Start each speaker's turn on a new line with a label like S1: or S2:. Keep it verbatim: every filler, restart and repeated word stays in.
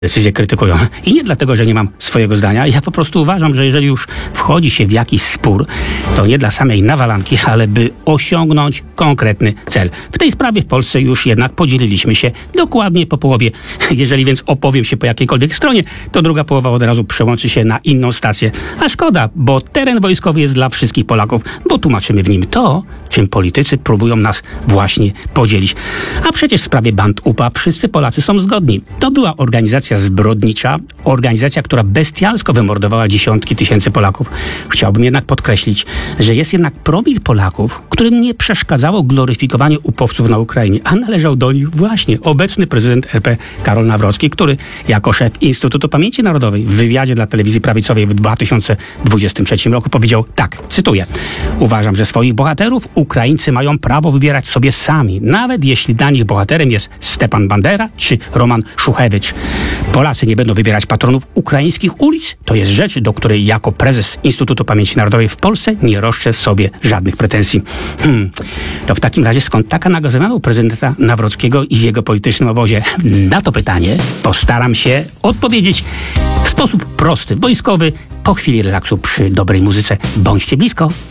S1: decyzje krytykują. I nie dlatego, że nie mam swojego zdania. Ja po prostu uważam, że jeżeli już wchodzi się w jakiś spór, to nie dla samej nawalanki, ale by osiągnąć konkretny cel. W tej sprawie w Polsce już jednak podzieliliśmy się dokładnie po połowie. Jeżeli więc opowiem się po jakiejkolwiek stronie, to druga połowa od razu przełączy się na inną stację. A szkoda, bo teren wojskowy jest dla wszystkich Polaków, bo tłumaczymy w nim to, czym politycy próbują nas właśnie podzielić. A przecież w sprawie band U P A wszyscy Polacy są zgodni. To była organizacja zbrodnicza, organizacja, która bestialsko wymordowała dziesiątki tysięcy Polaków. Chciałbym jednak podkreślić, że jest jednak promil Polaków, którym nie przeszkadzało gloryfikowanie upowców na Ukrainie, a należał do nich właśnie obecny prezydent R P Karol Nawrocki, który jako szef Instytutu Pamięci Narodowej w wywiadzie dla telewizji prawicowej w dwa tysiące dwudziestym trzecim roku powiedział tak, cytuję: uważam, że swoich bohaterów Ukraińcy mają prawo wybierać sobie sami, nawet jeśli dla nich bohaterem jest Stepan Bandera czy Roman Szuchewicz. Polacy nie będą wybierać patronów ukraińskich ulic. To jest rzecz, do której jako prezes Instytutu Pamięci Narodowej w Polsce nie roszczę sobie żadnych pretensji. Hmm. To w takim razie skąd taka naga zmiana u prezydenta Nawrockiego i w jego politycznym obozie? Na to pytanie postaram się odpowiedzieć w sposób prosty, wojskowy, po chwili relaksu przy dobrej muzyce. Bądźcie blisko.